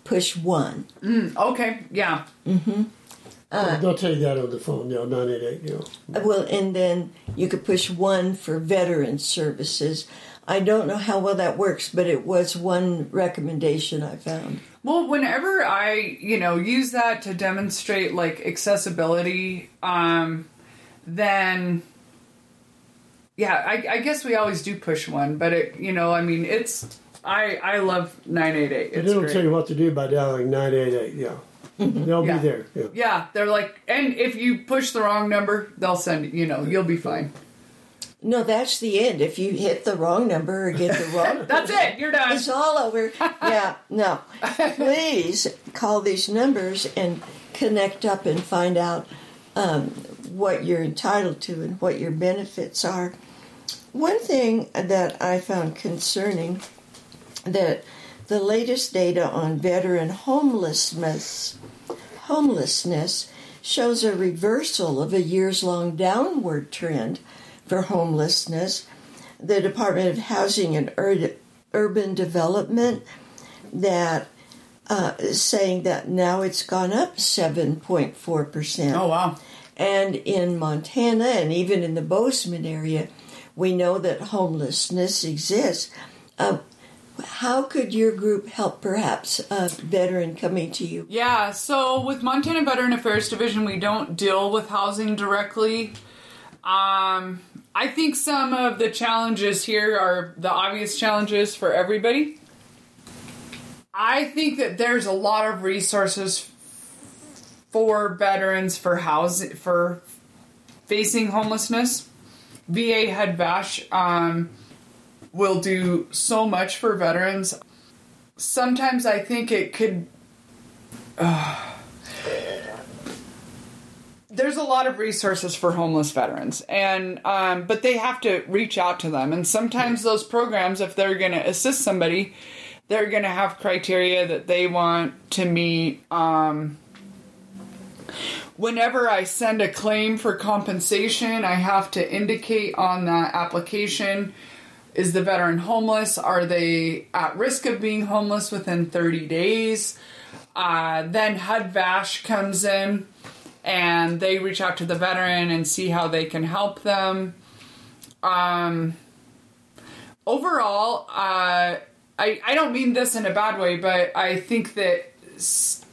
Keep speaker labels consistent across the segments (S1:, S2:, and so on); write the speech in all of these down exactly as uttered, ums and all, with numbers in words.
S1: push one.
S2: Mm, okay, yeah.
S1: Mm-hmm.
S3: Uh, They'll tell you that on the phone, you know, nine eight eight, you know.
S1: Well, and then you could push one for veteran services. I don't know how well that works, but it was one recommendation I found.
S2: Well, whenever I, you know, use that to demonstrate, like, accessibility, um, then, yeah, I, I guess we always do push one, but, it, you know, I mean, it's, I, I love nine eight eight. It's
S3: they don't
S2: great.
S3: tell you what to do by dialing nine eight eight, yeah. They'll
S2: yeah.
S3: be there. Yeah.
S2: yeah, they're like, and if you push the wrong number, they'll send, you know, you'll be fine.
S1: No, that's the end. If you hit the wrong number or get the wrong
S2: that's it. You're done.
S1: It's all over. Yeah, no. Please call these numbers and connect up and find out um, what you're entitled to and what your benefits are. One thing that I found concerning, that the latest data on veteran homelessness homelessness shows a reversal of a years-long downward trend for homelessness. The Department of Housing and Ur- Urban Development that uh, is saying that now it's gone up seven point four percent.
S2: Oh, wow.
S1: And in Montana and even in the Bozeman area, we know that homelessness exists. Uh, how could your group help perhaps a veteran coming to you?
S2: Yeah, so with Montana Veteran Affairs Division, we don't deal with housing directly. Um, I think some of the challenges here are the obvious challenges for everybody. I think that there's a lot of resources for veterans for housing, for facing homelessness. V A H U D V A S H um, will do so much for veterans. Sometimes I think it could... Uh, there's a lot of resources for homeless veterans, and um, but they have to reach out to them. And sometimes those programs, if they're going to assist somebody, they're going to have criteria that they want to meet. Um, whenever I send a claim for compensation, I have to indicate on that application, is the veteran homeless? Are they at risk of being homeless within thirty days? Uh, then H U D V A S H comes in, and they reach out to the veteran and see how they can help them. Um, overall, uh, I, I don't mean this in a bad way, but I think that s-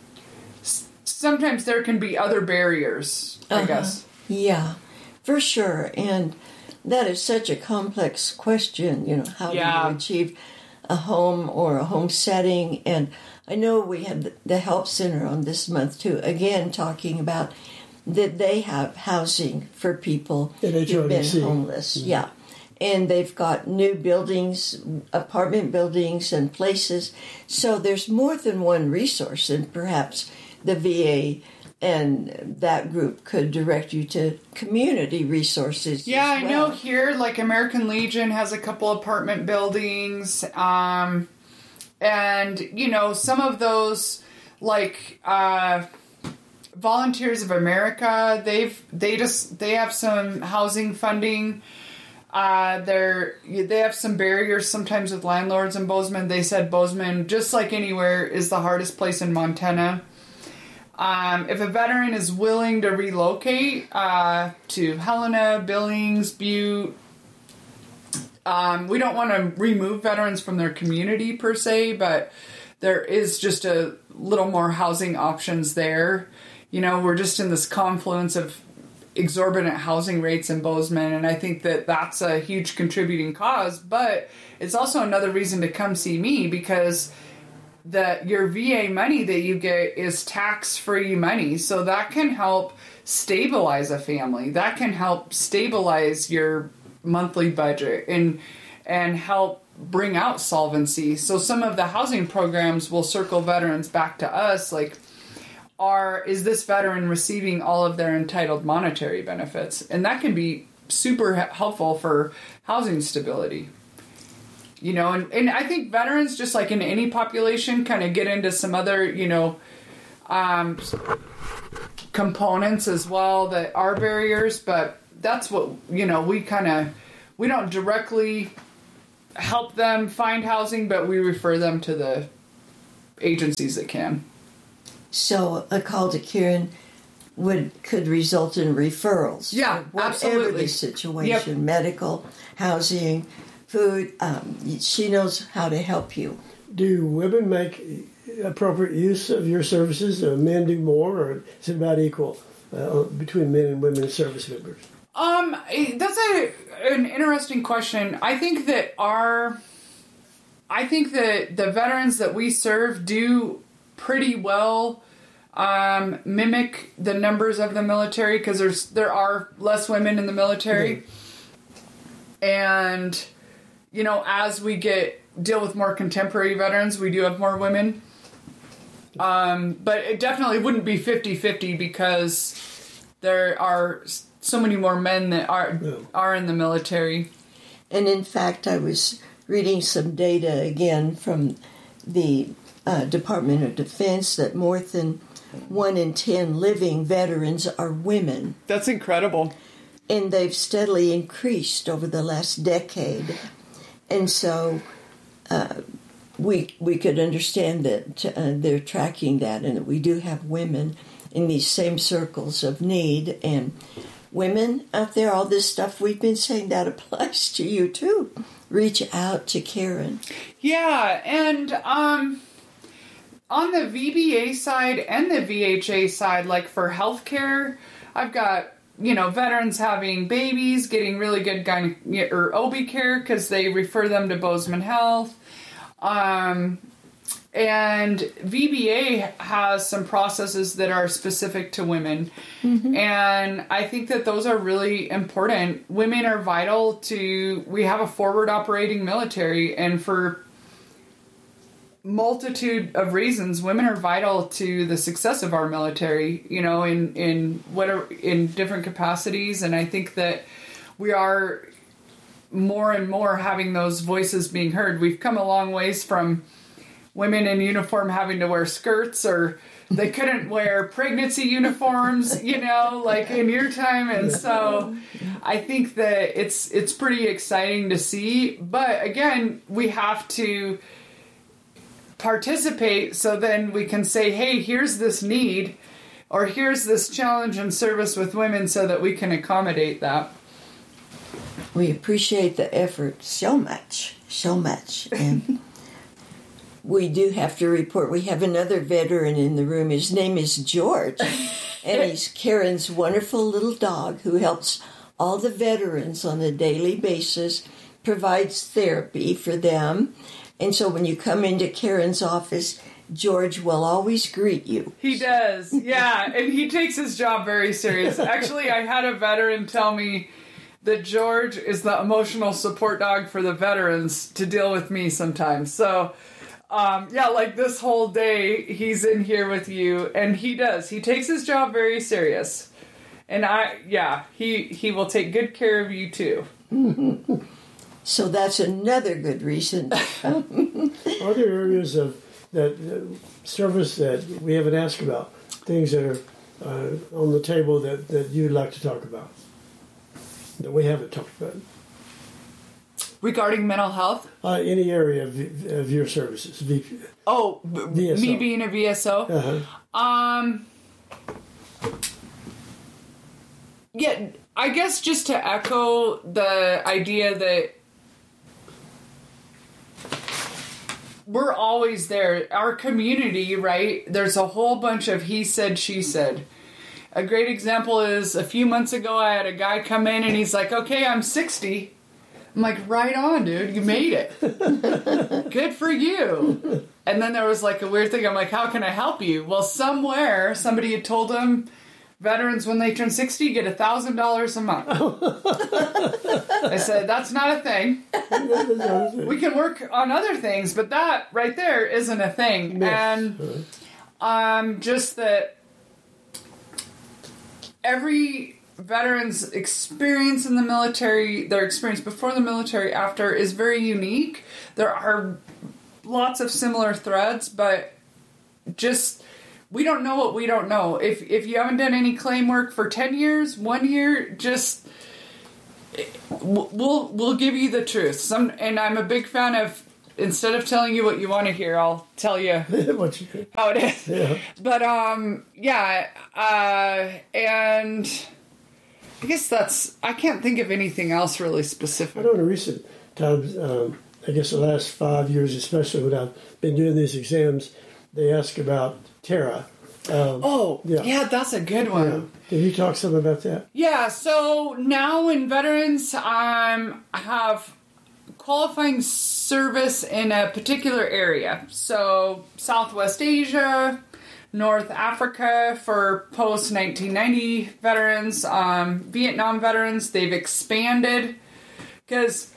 S2: sometimes there can be other barriers, I uh-huh. guess.
S1: Yeah, for sure. And that is such a complex question, you know, how
S2: yeah.
S1: do you achieve a home or a home setting? And I know we had the Help Center on this month, too, again, talking about that they have housing for people who've been homeless. Mm-hmm. Yeah. And they've got new buildings, apartment buildings and places. So there's more than one resource, and perhaps the V A and that group could direct you to community resources.
S2: Yeah,
S1: as well.
S2: I know here, like American Legion has a couple apartment buildings. Um, and, you know, some of those, like, uh, Volunteers of America, they've, they just, they have some housing funding. Uh, they're, they have some barriers sometimes with landlords in Bozeman. They said Bozeman, just like anywhere, is the hardest place in Montana. Um, if a veteran is willing to relocate uh, to Helena, Billings, Butte, um, we don't want to remove veterans from their community per se, but there is just a little more housing options there. You know, we're just in this confluence of exorbitant housing rates in Bozeman, and I think that that's a huge contributing cause, but it's also another reason to come see me, because that your V A money that you get is tax-free money, so that can help stabilize a family. That can help stabilize your monthly budget and and help bring out solvency. So some of the housing programs will circle veterans back to us, like, are is this veteran receiving all of their entitled monetary benefits? And that can be super helpful for housing stability. You know, and, and I think veterans, just like in any population, kind of get into some other, you know, um, components as well that are barriers. But that's what, you know, we kind of, we don't directly help them find housing, but we refer them to the agencies that can.
S1: So a call to Karen would could result in referrals.
S2: Yeah,
S1: whatever
S2: absolutely.
S1: the situation,
S2: Yep.
S1: medical, housing, food. Um, she knows how to help you.
S3: Do women make appropriate use of your services? Do men do more, or is it about equal uh, between men and women service members?
S2: Um, that's a an interesting question. I think that our, I think that the veterans that we serve do pretty well um, mimic the numbers of the military, because there's there are less women in the military, mm-hmm. and you know, as we get deal with more contemporary veterans, we do have more women. Um, but it definitely wouldn't be fifty-fifty, because there are so many more men that are
S3: no.
S2: are in the military.
S1: And in fact, I was reading some data again from the uh, Department of Defense that more than one in ten living veterans are women.
S2: That's incredible.
S1: And they've steadily increased over the last decade. And so uh, we we could understand that uh, they're tracking that, and that we do have women in these same circles of need. And women out there, all this stuff we've been saying, that applies to you too. Reach out to Karen.
S2: Yeah, and um, on the V B A side and the V H A side, like for healthcare, I've got, you know, veterans having babies, getting really good gyne- or O B care because they refer them to Bozeman Health. Um, and V B A has some processes that are specific to women. Mm-hmm. And I think that those are really important. Women are vital to, we have a forward operating military, and for multitude of reasons, women are vital to the success of our military, you know, in, in whatever, in different capacities. And I think that we are more and more having those voices being heard. We've come a long ways from women in uniform having to wear skirts, or they couldn't wear pregnancy uniforms, you know, like in your time. And so I think that it's, it's pretty exciting to see. But again, we have to participate, so then we can say, hey, here's this need, or here's this challenge in service with women, so that we can accommodate that.
S1: We appreciate the effort so much, so much. And we do have to report, we have another veteran in the room. His name is George, and he's Karen's wonderful little dog who helps all the veterans on a daily basis, provides therapy for them. And so when you come into Karen's office, George will always greet you.
S2: He does, yeah, and he takes his job very serious. Actually, I had a veteran tell me that George is the emotional support dog for the veterans to deal with me sometimes. So, um, yeah, like this whole day, he's in here with you, and he does. He takes his job very serious. And I, yeah, he, he will take good care of you too.
S1: So that's another good reason.
S3: Are there areas of that uh, service that we haven't asked about? Things that are uh, on the table that, that you'd like to talk about, that we haven't talked about?
S2: Regarding mental health?
S3: Uh, any area of, of your services? V-
S2: oh, v- me being a V S O?
S3: Uh-huh.
S2: Um, yeah, I guess just to echo the idea that we're always there. Our community, right? There's a whole bunch of he said, she said. A great example is a few months ago, I had a guy come in and he's like, okay, I'm sixty. I'm like, right on, dude. You made it. Good for you. And then there was like a weird thing. I'm like, how can I help you? Well, somewhere somebody had told him veterans, when they turn sixty, get one thousand dollars a month. I said, that's not a thing. We can work on other things, but that right there isn't a thing.
S3: Yes.
S2: And um, just that every veteran's experience in the military, their experience before the military, after, is very unique. There are lots of similar threads, but just, we don't know what we don't know. If if you haven't done any claim work for ten years, one year, just, we'll we'll give you the truth. Some, and I'm a big fan of instead of telling you what you want to hear, I'll tell you
S3: what you think.
S2: how it is.
S3: Yeah.
S2: But um, yeah, uh, and I guess that's. I can't think of anything else really
S3: I
S2: specific.
S3: know in recent times, um, I guess the last five years, especially when I've been doing these exams, they ask about Tara. Um,
S2: Oh,
S3: yeah.
S2: yeah. that's a good one.
S3: yeah. Can you talk some about that?
S2: Yeah, so now in veterans, um, I have qualifying service in a particular area. So Southwest Asia, North Africa for post nineteen ninety veterans, um, Vietnam veterans, they've expanded because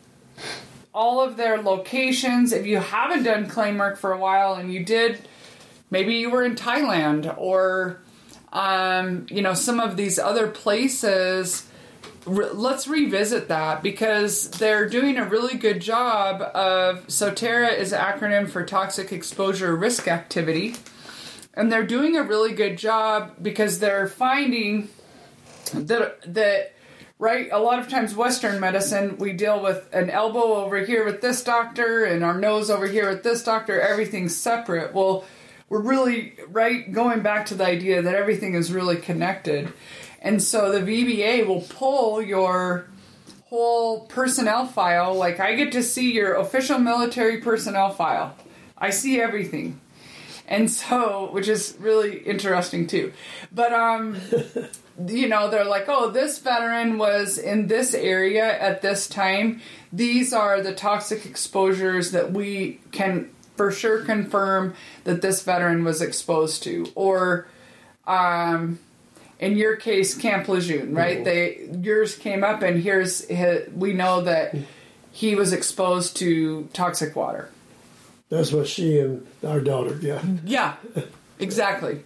S2: all of their locations, if you haven't done claim work for a while and you did, maybe you were in Thailand or Um, you know, some of these other places, re- let's revisit that because they're doing a really good job of, so TARA is an acronym for Toxic Exposure Risk Activity, and they're doing a really good job because they're finding that, that right, a lot of times Western medicine, we deal with an elbow over here with this doctor and our nose over here with this doctor, everything's separate. Well, we're really, right, going back to the idea that everything is really connected. And so the V B A will pull your whole personnel file. Like, I get to see your official military personnel file. I see everything. And so, which is really interesting too. But, um, you know, they're like, oh, this veteran was in this area at this time. These are the toxic exposures that we can for sure confirm that this veteran was exposed to. Or, um, in your case, Camp Lejeune, right? Mm-hmm. They yours came up, and here's his, we know that he was exposed to toxic water.
S3: That's what she and our daughter, yeah.
S2: Yeah, exactly.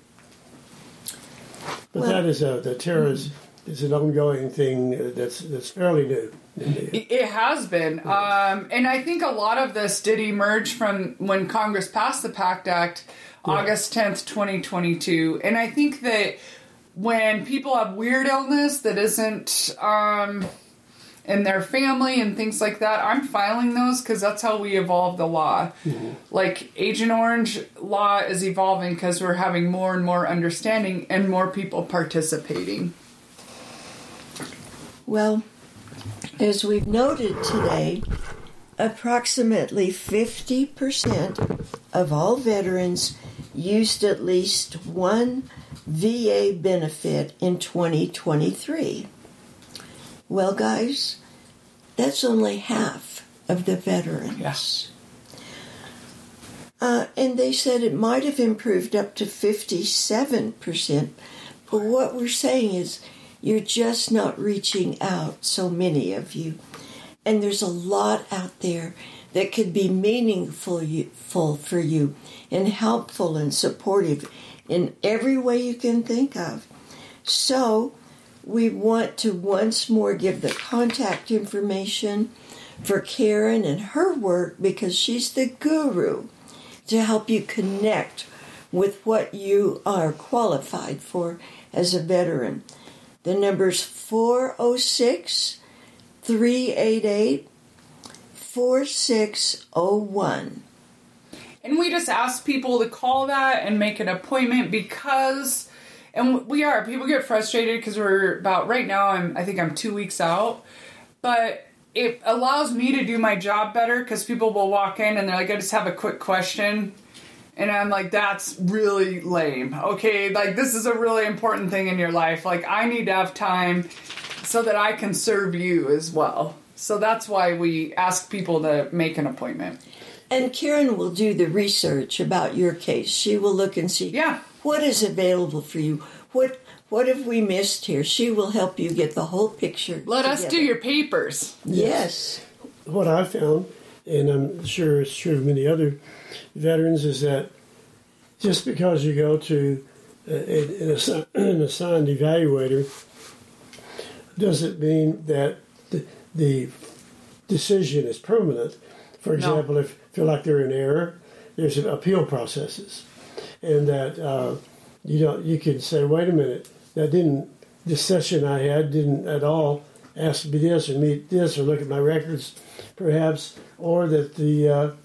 S3: But
S1: Well,
S3: that is a, the TARA is, is an ongoing thing that's that's fairly new.
S2: It it has been. Um, and I think a lot of this did emerge from when Congress passed the PACT Act, yeah. August tenth, twenty twenty-two. And I think that when people have weird illness that isn't um, in their family and things like that, I'm filing those because that's how we evolve the law. Mm-hmm. Like Agent Orange law is evolving because we're having more and more understanding and more people participating.
S1: Well, as we've noted today, approximately fifty percent of all veterans used at least one V A benefit in twenty twenty-three. Well, guys, that's only half of the veterans.
S2: Yes.
S1: Uh, and they said it might have improved up to fifty-seven percent. But what we're saying is you're just not reaching out, so many of you. And there's a lot out there that could be meaningful for you and helpful and supportive in every way you can think of. So we want to once more give the contact information for Karen and her work because she's the guru to help you connect with what you are qualified for as a veteran. The number's four oh six, three eight eight, four six oh one.
S2: And we just ask people to call that and make an appointment because, and we are, people get frustrated because we're about, right now, I'm, I think I'm two weeks out, but it allows me to do my job better because people will walk in and they're like, I just have a quick question. And I'm like, that's really lame. Okay, like this is a really important thing in your life. Like I need to have time so that I can serve you as well. So that's why we ask people to make an appointment.
S1: And Karen will do the research about your case. She will look and see
S2: yeah.
S1: what is available for you. What what have we missed here? She will help you get the whole picture.
S2: Let
S1: together.
S2: us do your papers.
S1: Yes.
S3: What I found, and I'm sure it's true of many other veterans, is that just because you go to an assigned, an assigned evaluator doesn't mean that the, the decision is permanent. For example, no. if you feel like they're in error, there's appeal processes, and that uh, you don't. You can say, "Wait a minute, that didn't. This session I had didn't at all ask me this or meet this or look at my records, perhaps, or that the uh,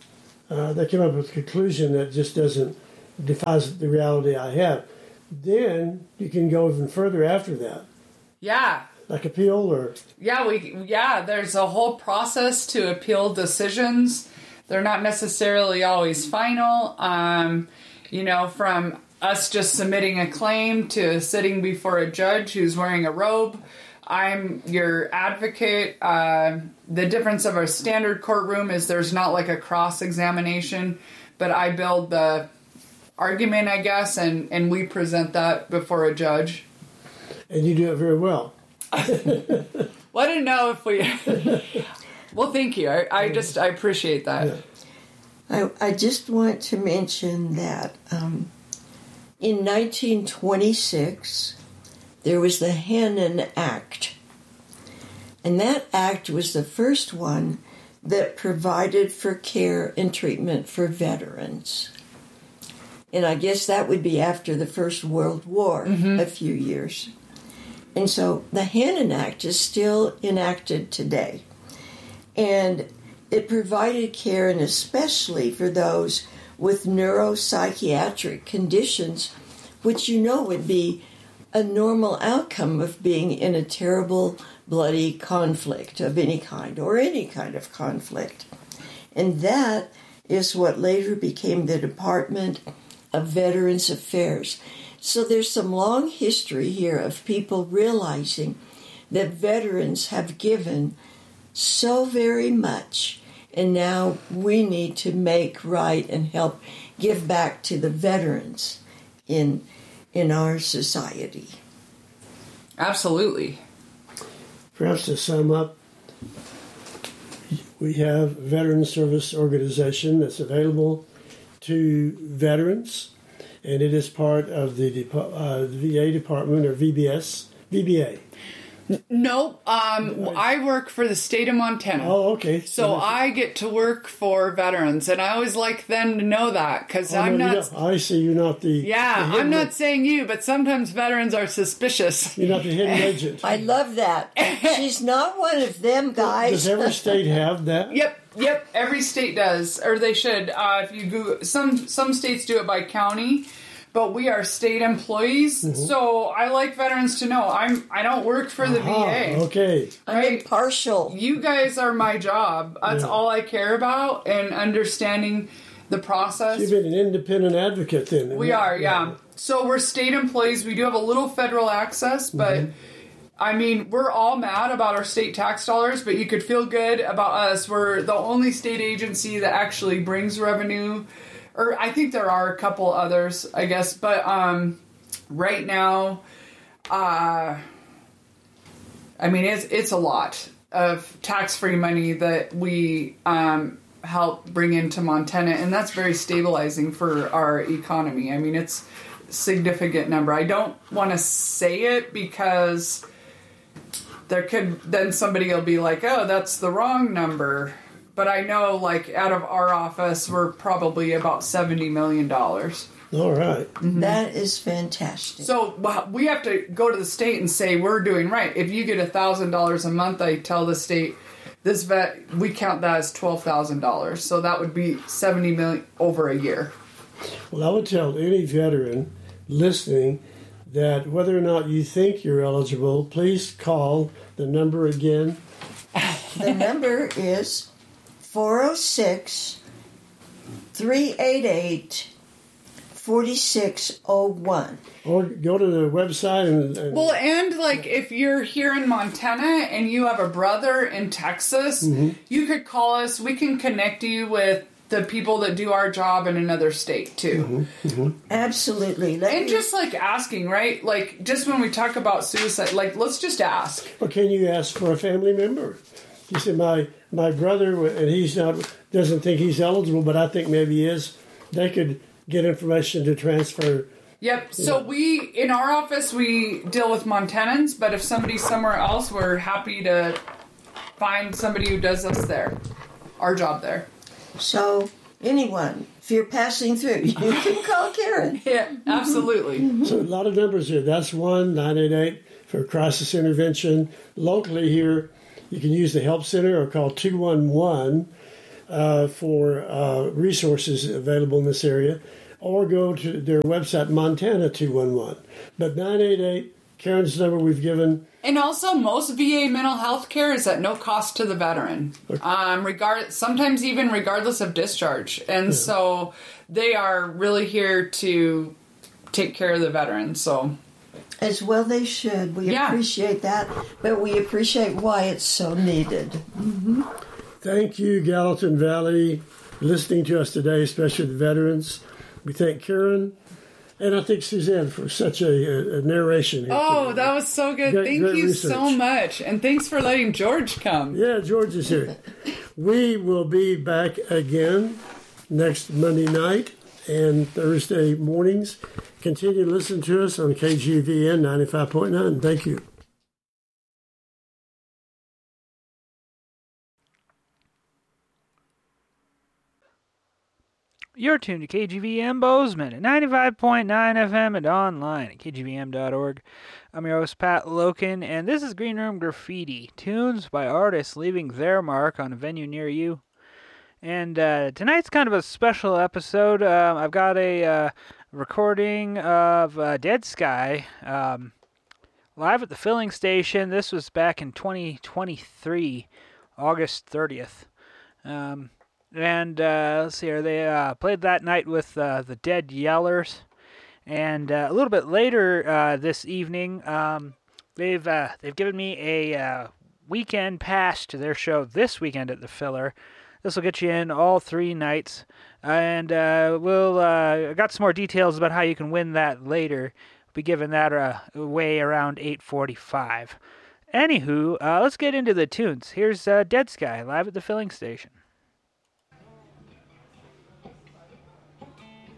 S3: uh, they came up with a conclusion that just doesn't defies the reality I have. Then you can go even further after that,
S2: Yeah.
S3: like appeal or
S2: Yeah, we yeah, there's a whole process to appeal decisions. They're not necessarily always final. Um, you know, from us just submitting a claim to sitting before a judge who's wearing a robe. I'm your advocate. Uh, the difference of a standard courtroom is there's not like a cross-examination, but I build the argument, I guess, and, and we present that before a judge.
S3: and you do it very well.
S2: Well, I didn't know if we... Well, thank you. I, I just, I appreciate that.
S3: Yeah.
S1: I, I just want to mention that um, in nineteen twenty-six, there was the Hannon Act. And that act was the first one that provided for care and treatment for veterans. And I guess that would be after the First World War, mm-hmm. a few years. And so the Hannon Act is still enacted today. And it provided care, and especially for those with neuropsychiatric conditions, which you know would be a normal outcome of being in a terrible, bloody conflict of any kind, or any kind of conflict. And that is what later became the Department of Veterans Affairs. So there's some long history here of people realizing that veterans have given so very much, and now we need to make right and help give back to the veterans in in our society.
S2: Absolutely.
S3: Perhaps to sum up, we have a veteran service organization that's available to veterans, and it is part of the, uh, the V A department, or V B S, V B A.
S2: Nope. Um, I work for the state of Montana.
S3: Oh, okay.
S2: So I get to work for veterans, and I always like them to know that, because
S3: oh,
S2: I'm
S3: no,
S2: not...
S3: I see, you're not the...
S2: Yeah,
S3: the
S2: I'm not saying you, but sometimes veterans are suspicious.
S3: You're not the hidden agent.
S1: I love that. She's not one of them guys.
S3: Does every state have that?
S2: Yep, yep. Every state does, or they should. Uh, if you Google, some some states do it by county, but we are state employees, mm-hmm. so I like veterans to know I'm I don't work for the
S3: Aha,
S2: V A.
S3: Okay,
S1: I'm
S2: right?
S1: impartial.
S2: You guys are my job. That's
S3: yeah.
S2: all I care about, and understanding the process.
S3: You've been an independent advocate then.
S2: We are, yeah. yeah. So we're state employees. We do have a little federal access, but mm-hmm. I mean, we're all mad about our state tax dollars, but you could feel good about us. We're the only state agency that actually brings revenue. Or I think there are a couple others, I guess. But um, right now, uh, I mean, it's it's a lot of tax-free money that we um, help bring into Montana. And that's very stabilizing for our economy. I mean, it's a significant number. I don't want to say it because there could then somebody will be like, oh, that's the wrong number. But I know, like, out of our office, we're probably about seventy million dollars.
S3: All right.
S1: Mm-hmm. That is fantastic.
S2: So we have to go to the state and say, we're doing right. If you get one thousand dollars a month, I tell the state, this vet, we count that as twelve thousand dollars. So that would be seventy million dollars over a year.
S3: Well, I would tell any veteran listening that whether or not you think you're eligible, please call the number again.
S1: The number is four oh six, three eight eight, four six oh one.
S3: Or go to the website and, and...
S2: Well, and, like, if you're here in Montana and you have a brother in Texas, mm-hmm. you could call us. We can connect you with the people that do our job in another state, too.
S3: Mm-hmm. Mm-hmm.
S1: Absolutely. Let
S2: and
S1: me...
S2: just, like, asking, right? Like, just when we talk about suicide, like, let's just ask.
S3: Or can you ask for a family member? You said, my, my brother, and he's not, doesn't think he's eligible, but I think maybe he is. They could get information to transfer.
S2: Yep. So yeah. we, in our office, we deal with Montanans, but if somebody's somewhere else, we're happy to find somebody who does us there, our job there.
S1: So, anyone, if you're passing through, you can call Karen.
S2: Yeah, absolutely.
S3: So a lot of numbers here. That's one nine eight eight for crisis intervention. Locally here, you can use the help center or call two one one. uh, for uh, resources available in this area, or go to their website, Montana two one one. But nine eight eight, Karen's number we've given.
S2: And also, most V A mental health care is at no cost to the veteran. Okay. Um, regard sometimes even regardless of discharge, and yeah. so they are really here to take care of the veterans. So,
S1: as well, they should. We yeah. appreciate that, but we appreciate why it's so needed.
S2: Mm-hmm.
S3: Thank you, Gallatin Valley, for listening to us today, especially the veterans. We thank Karen. And I thank Suzanne for such a, a narration. Here
S2: oh,
S3: today.
S2: That was so good.
S3: Great,
S2: Thank
S3: great
S2: you
S3: research.
S2: so much. And thanks for letting George come.
S3: Yeah, George is here. We will be back again next Monday night and Thursday mornings. Continue to listen to us on K G V N ninety-five point nine. Thank you.
S4: You're tuned to K G V M Bozeman at ninety-five point nine F M and online at K G V M dot org. I'm your host, Pat Loken, and this is Green Room Graffiti, tunes by artists leaving their mark on a venue near you. And uh, tonight's kind of a special episode. Uh, I've got a uh, recording of uh, Dead Sky um, live at the filling station. This was back in twenty twenty-three, August thirtieth. Um... And uh, let's see here, they uh, played that night with uh, the Dead Yellers. And uh, a little bit later uh, this evening, um, they've uh, they've given me a uh, weekend pass to their show this weekend at the Filler. This will get you in all three nights. And uh, we'll uh, got some more details about how you can win that later. We'll be giving that uh, away around eight forty-five. Anywho, uh, let's get into the tunes. Here's uh, Dead Sky live at the filling station.